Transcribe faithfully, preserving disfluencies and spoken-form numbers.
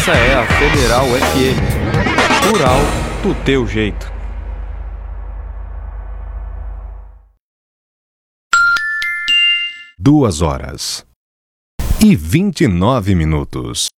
Essa é a Federal F M. Rural do teu jeito. Duas horas e vinte e nove minutos.